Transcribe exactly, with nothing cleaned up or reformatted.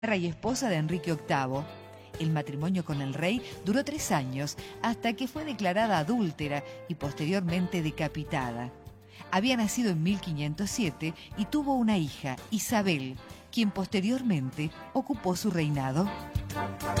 y esposa de Enrique octavo. El matrimonio con el rey duró tres años hasta que fue declarada adúltera y posteriormente decapitada. Había nacido en mil quinientos siete y tuvo una hija, Isabel, quien posteriormente ocupó su reinado.